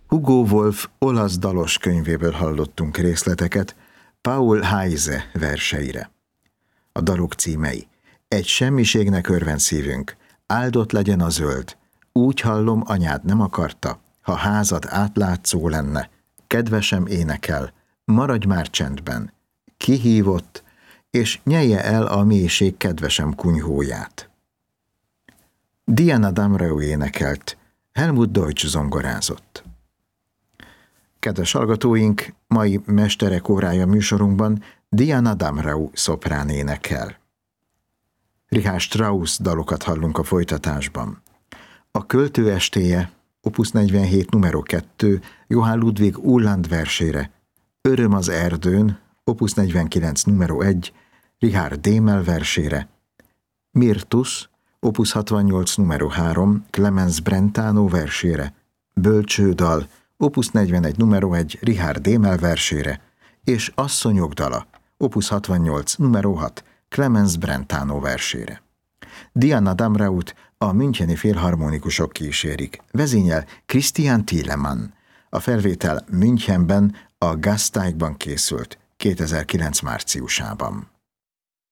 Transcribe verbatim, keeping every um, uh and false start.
Hugo Wolf olasz dalos könyvéből hallottunk részleteket Paul Heise verseire. A dalok címei: Egy semmiségnek örvend szívünk, Áldott legyen a zöld, Úgy hallom, anyád nem akarta, Ha házad átlátszó lenne, Kedvesem énekel, Maradj már csendben, Kihívott, és nyelje el a mélység kedvesem kunyhóját. Diana Damrau énekelt, Helmut Deutsch zongorázott. Kedves hallgatóink, mai Mesterek órája műsorunkban Diana Damrau szoprán énekel. Richard Strauss dalokat hallunk a folytatásban. A Költő estéje, opus negyvenhét numero kettő, Johann Ludwig Uhland versére, Öröm az erdőn, opus negyvenkilenc numero egy, Richard Démel versére, Myrtus, opus hatvannyolc numero három, Clemens Brentano versére, Bölcsődal, opus negyvenegy numero egy, Richard Démel versére, és Asszonyok dala, opus hatvannyolc numero hat, Clemens Brentano versére. Diana Damraut a müncheni filharmonikusok kísérik, vezényel Christian Thielemann. A felvétel Münchenben, a Gasteigban készült kétezer-kilenc márciusában.